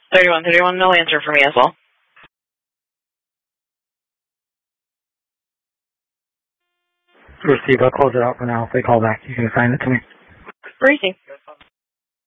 3131, no answer for me as well. Receive, I'll close it out for now. If they call back, you can assign it to me. Breezy.